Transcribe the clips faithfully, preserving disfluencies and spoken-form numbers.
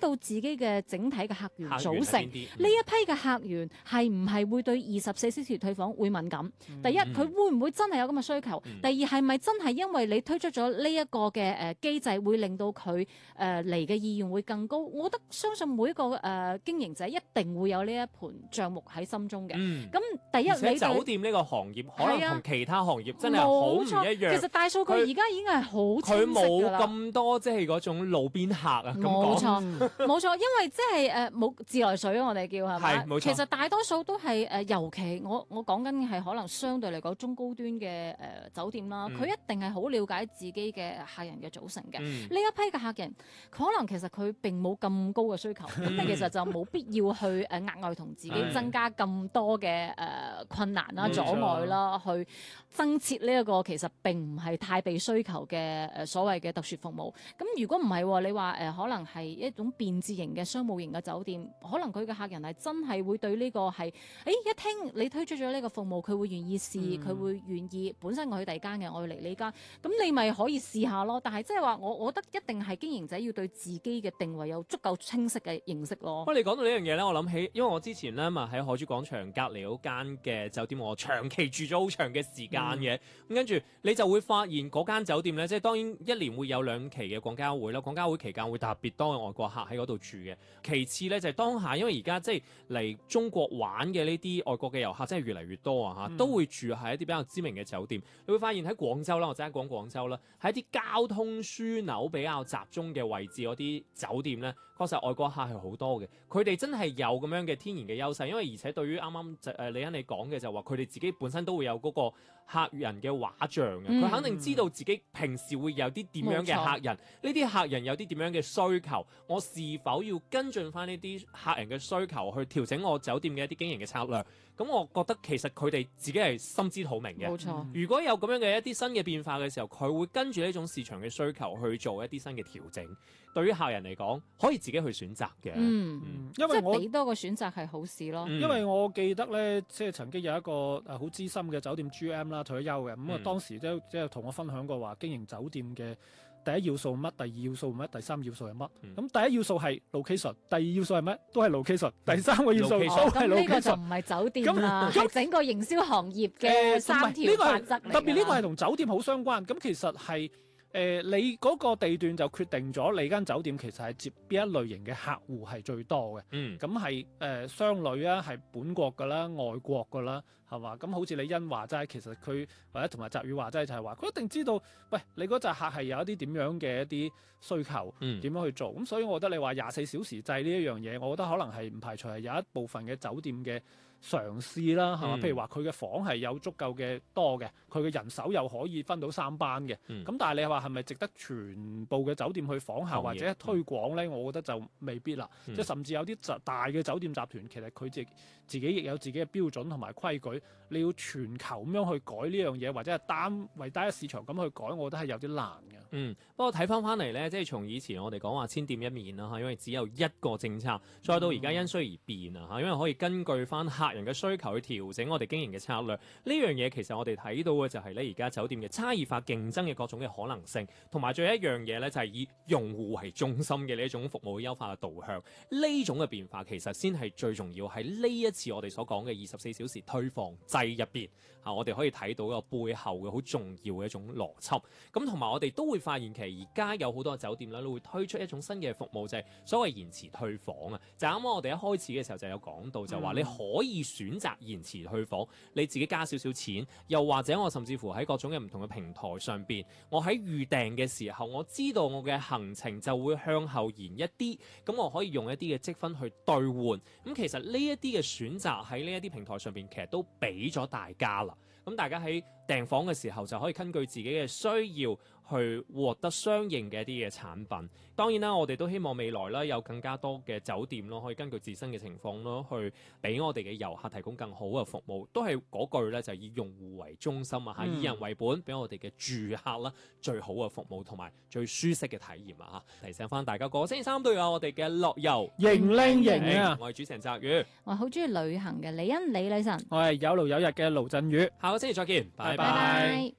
道自己嘅整體嘅客源組成， 呢、 嗯、一批嘅客源係唔係會對二十四小時退房會敏感？嗯、第一，佢會唔會真係有咁嘅需求？嗯、第二，係咪真係因為你推出咗呢一個嘅誒機制，會令到佢誒嚟嘅意願會更高？我覺得相信每一個誒、呃、經營者一定會有呢一盤帳目喺心中嘅。咁、嗯、第一，你酒店呢個行業可能同其他行業真係好唔一樣。 其實大數據而家已經係好清晰㗎啦。 佢冇咁多即係嗰種路邊客啊。 冇錯，冇錯，因為即係誒冇自來水啊，我哋叫係咪？ 冇錯。 其實大多數都係誒、呃，尤其我我講緊係可能相對嚟講中高端嘅誒、呃、酒店啦，佢、嗯、一定係好了解自己嘅客人嘅組成嘅。呢、嗯、一批嘅客人，可能其實佢並冇咁高嘅需求，咁、嗯、其實就冇必要去誒額外同自己增加咁多嘅誒、呃、困難啦、阻礙啦，去增設呢一個其實並唔係太被需求嘅誒所謂嘅特殊服務。咁如果唔係，你話誒、呃、可能係一種便捷型嘅商務型嘅酒店，可能佢嘅客人係真係會對呢個係，誒一聽你推出咗呢個服務，佢會願意試，佢、嗯、會願意。本身我去第二間嘅，我要嚟呢間，咁你咪可以試下咯。但係即係話，我我覺得一定係經營者要對自己嘅定位有足夠清晰嘅認識咯。 不過你講到呢樣嘢咧，我諗起，因為我之前咧咪喺海珠廣場隔離嗰間嘅酒店，我長期住咗好長嘅時間嘅，咁、嗯、跟住你就會發現嗰間酒店咧，即係當然一年會有兩期嘅廣交會啦，廣交會期間會特別多嘅外國客喺嗰度住嘅。其次咧就係、是、當下，因為而家即係嚟中國玩嘅呢啲外國嘅遊客真係越嚟越多啊嚇，都會住喺一啲比較知名嘅酒店。你會發現喺廣州啦，我陣間講廣州啦，喺一啲交通樞紐比較集中嘅位置嗰啲酒店咧，確實外國客係好多嘅。佢哋真係有咁樣嘅天然嘅優勢，因為而且對於啱啱誒李欣你講嘅就話，佢哋自己本身都會有嗰個客人嘅畫像嘅，佢、嗯、肯定知道自己平時會有啲點樣嘅客人，呢啲客人有啲點樣嘅需求，我是否要跟進翻呢啲客人嘅需求去調整我酒店嘅一啲經營嘅策略？咁我覺得其實佢哋自己係心知肚明嘅。 冇錯， 如果有咁樣嘅一啲新嘅變化嘅時候，佢會跟住呢種市場嘅需求去做一啲新嘅調整。對於客人嚟講，可以自己去選擇嘅。 嗯，嗯因為我俾多個選擇係好事咯。 因為我記得咧，即係曾經有一個誒好資深嘅酒店 G M 啦，退咗休嘅，咁啊當時都即係同我分享過話，經營酒店嘅第一要素乜，第二要素乜，第三要素係乜？咁、嗯、第一要素係 location， 第二要素係乜？都係 location，、嗯、第三個要素都係 location。咁呢個就唔係酒店啦，係整個營銷行業嘅三條法則嚟㗎。 特別呢個係同酒店好相關。咁其實係。誒、呃，你嗰個地段就決定咗你間酒店其實係接邊一類型嘅客戶係最多嘅。嗯，咁係誒商旅啊，係本國㗎啦，外國㗎啦，係嘛？咁好似李欣話齋，其實佢或者同埋澤宇話齋就係話，佢一定知道，喂，你嗰紮客係有一啲點樣嘅一啲需求，點、嗯、樣去做？咁所以我覺得你話廿四小時制呢一樣嘢，我覺得可能係唔排除係有一部分嘅酒店嘅嘗試啦，係嘛？譬如話佢嘅房係有足夠嘅多嘅，佢嘅人手又可以分到三班嘅。咁、嗯、但係你話係咪值得全部嘅酒店去仿效或者推廣咧？我覺得就未必啦。嗯、即係甚至有啲大嘅酒店集團，其實佢自自己亦有自己嘅標準同埋規矩。你要全球咁樣去改呢樣嘢，或者係單為單一市場咁去改，我覺得係有啲難嘅。 嗯，不過睇翻翻嚟咧，即係從以前我哋講話千店一面啦嚇，因為只有一個政策，再到而家因需而變啊嚇，因為可以根據翻客人嘅需求去調整我哋經營嘅策略。呢樣嘢其實我哋睇到嘅就係咧，而家酒店嘅差異化競爭嘅各種嘅可能性，同埋最後一樣嘢咧就係以用戶為中心嘅呢一種服務優化嘅導向。呢種嘅變化其實先係最重要，喺呢一次我哋所講嘅二十四小時退房制入邊啊，我哋可以睇到一個背後嘅好重要嘅一種邏輯。咁同埋我哋都會發現，其實而家有好多酒店咧都會推出一種新嘅服務，就係、是、所謂延遲退房啊。就啱啱我哋一開始嘅時候就有講到，就話你可以選擇延遲退房，你自己加少少錢，又或者我甚至乎喺各種嘅唔同嘅平台上邊，我喺預訂嘅時候，我知道我嘅行程就會向後延一啲，咁我可以用一啲嘅積分去兌換。咁其實呢一啲嘅選擇喺呢一啲平台上邊，其實都俾咗大家啦。咁大家喺訂房嘅時候就可以根據自己嘅需要去獲得相應嘅一啲嘅產品。當然啦，我哋都希望未來啦有更加多嘅酒店咯，可以根據自身嘅情況咯，去俾我哋嘅遊客提供更好嘅服務。都係嗰句咧，就係以用戶為中心啊，嚇、嗯，以人為本，俾我哋嘅住客啦最好嘅服務同埋最舒適嘅體驗啊！嚇，提醒翻大家，個星期三都有我哋嘅樂遊型靚型啊！ 我係主持人澤宇， 我好中意旅行嘅李欣李女神， 我係有勞有日嘅盧振宇。 下個星期再見，拜拜。 拜拜。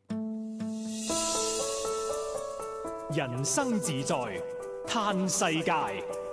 人生自在嘆世界。